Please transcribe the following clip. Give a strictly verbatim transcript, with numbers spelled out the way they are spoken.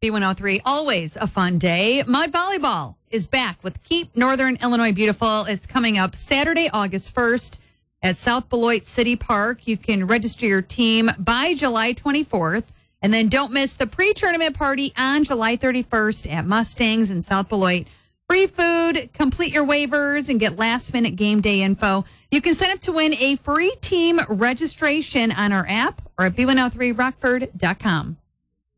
B one oh three, always a fun day. Mud Volleyball is back with Keep Northern Illinois Beautiful. It's coming up Saturday, August first at South Beloit City Park. You can register your team by July twenty-fourth. And then don't miss the pre-tournament party on July thirty-first at Mustangs in South Beloit. Free food, complete your waivers, and get last-minute game day info. You can sign up to win a free team registration on our app or at B one oh three rockford dot com.